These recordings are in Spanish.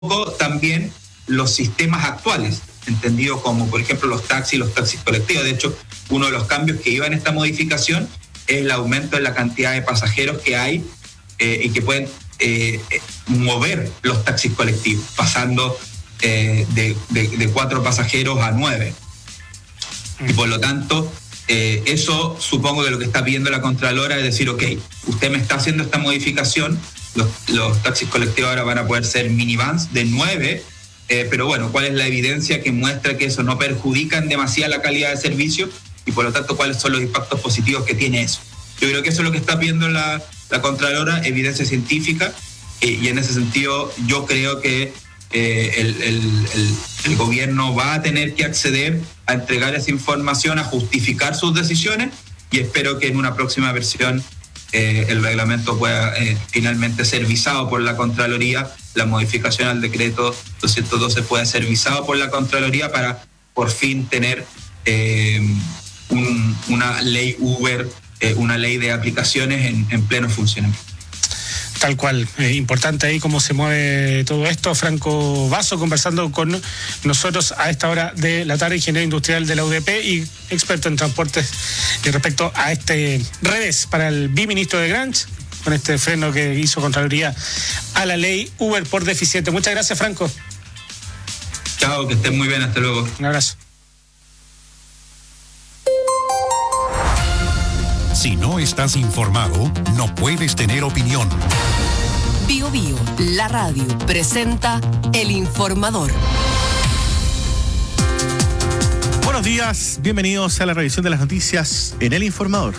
también los sistemas actuales, entendido como, por ejemplo, los taxis colectivos. De hecho, uno de los cambios que iba en esta modificación es el aumento en la cantidad de pasajeros que hay y que pueden mover los taxis colectivos, pasando de 4 pasajeros a 9. Y por lo tanto, eso supongo que lo que está pidiendo la Contralora es decir, ok, usted me está haciendo esta modificación, los taxis colectivos ahora van a poder ser minivans de 9, pero bueno, ¿cuál es la evidencia que muestra que eso no perjudica en demasía la calidad de servicio? Y por lo tanto, ¿cuáles son los impactos positivos que tiene eso? Yo creo que eso es lo que está pidiendo la Contralora, evidencia científica, y en ese sentido yo creo que el gobierno va a tener que acceder a entregar esa información, a justificar sus decisiones, y espero que en una próxima versión el reglamento pueda finalmente ser visado por la Contraloría, la modificación al decreto 212 pueda ser visado por la Contraloría para por fin tener una ley Uber, una ley de aplicaciones en pleno funcionamiento. Tal cual, importante ahí cómo se mueve todo esto. Franco Basso conversando con nosotros a esta hora de la tarde, ingeniero industrial de la UDP y experto en transportes respecto a este revés para el biministro de Granch, con este freno que hizo Contraloría a la ley Uber por deficiente. Muchas gracias, Franco. Chao, que estén muy bien, hasta luego. Un abrazo. Si no estás informado, no puedes tener opinión. BioBio, la radio, presenta El Informador. Buenos días, bienvenidos a la revisión de las noticias en El Informador.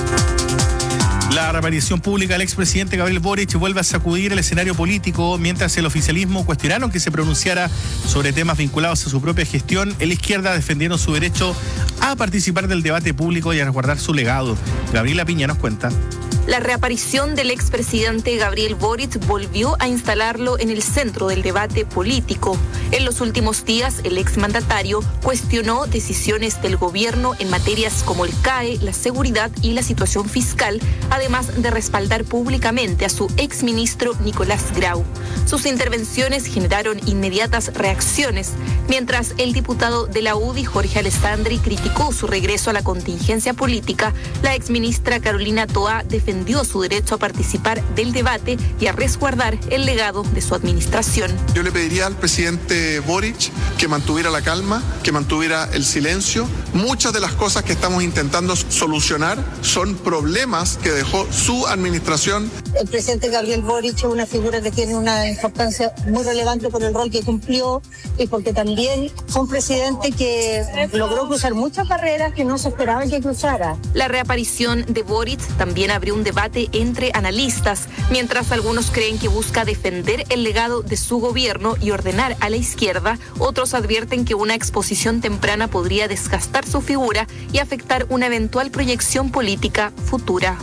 La reaparición pública del expresidente Gabriel Boric vuelve a sacudir el escenario político mientras el oficialismo cuestionaron que se pronunciara sobre temas vinculados a su propia gestión. La izquierda defendieron su derecho a participar del debate público y a resguardar su legado. Gabriela Piña nos cuenta. La reaparición del expresidente Gabriel Boric volvió a instalarlo en el centro del debate político. En los últimos días, el exmandatario cuestionó decisiones del gobierno en materias como el CAE, la seguridad y la situación fiscal, además de respaldar públicamente a su exministro Nicolás Grau. Sus intervenciones generaron inmediatas reacciones, mientras el diputado de la UDI, Jorge Alessandri, criticó su regreso a la contingencia política. La exministra Carolina Toá defendió su derecho a participar del debate y a resguardar el legado de su administración. Yo le pediría al presidente Boric que mantuviera la calma, que mantuviera el silencio. Muchas de las cosas que estamos intentando solucionar son problemas que dejó su administración. El presidente Gabriel Boric es una figura que tiene una importancia muy relevante por el rol que cumplió y porque también fue un presidente que logró cruzar muchas barreras que no se esperaba que cruzara. La reaparición de Boric también abrió un debate entre analistas, mientras algunos creen que busca defender el legado de su gobierno y ordenar a la izquierda, otros advierten que una exposición temprana podría desgastar su figura y afectar una eventual proyección política futura.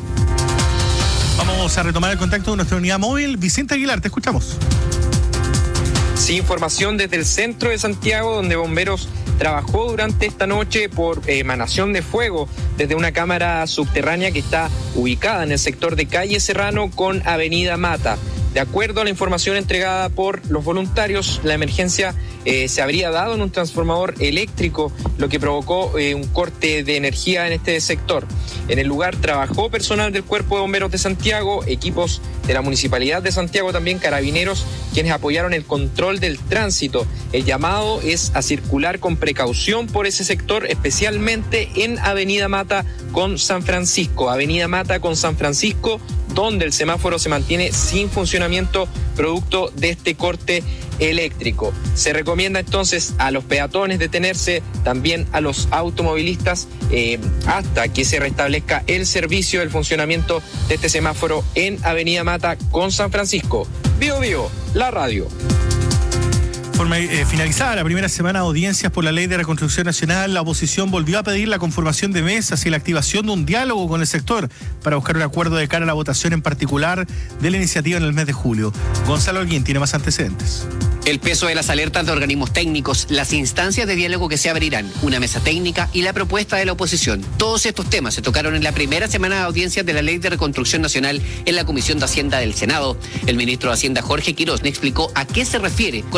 Vamos a retomar el contacto con nuestra unidad móvil. Vicente Aguilar, te escuchamos. Sí, información desde el centro de Santiago, donde bomberos trabajó durante esta noche por emanación de fuego desde una cámara subterránea que está ubicada en el sector de Calle Serrano con Avenida Mata. De acuerdo a la información entregada por los voluntarios, la emergencia se habría dado en un transformador eléctrico, lo que provocó un corte de energía en este sector. En el lugar trabajó personal del Cuerpo de Bomberos de Santiago, equipos de la Municipalidad de Santiago, también carabineros, quienes apoyaron el control del tránsito. El llamado es a circular con precaución por ese sector, especialmente en Avenida Mata con San Francisco. Avenida Mata con San Francisco, donde el semáforo se mantiene sin funcionamiento producto de este corte eléctrico. Se recomienda entonces a los peatones detenerse, también a los automovilistas, hasta que se restablezca el servicio, el funcionamiento de este semáforo en Avenida Mata con San Francisco. BioBio, la radio. Finalizada la primera semana de audiencias por la Ley de Reconstrucción Nacional, la oposición volvió a pedir la conformación de mesas y la activación de un diálogo con el sector para buscar un acuerdo de cara a la votación en particular de la iniciativa en el mes de julio. Gonzalo Holguín tiene más antecedentes. El peso de las alertas de organismos técnicos, las instancias de diálogo que se abrirán, una mesa técnica y la propuesta de la oposición. Todos estos temas se tocaron en la primera semana de audiencias de la Ley de Reconstrucción Nacional en la Comisión de Hacienda del Senado. El ministro de Hacienda, Jorge Quirós, explicó a qué se refiere